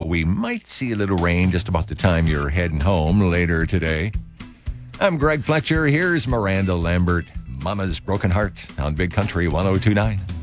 we might see a little rain just about the time you're heading home later today. I'm Greg Fletcher. Here's Miranda Lambert, Mama's Broken Heart on Big Country 102.9.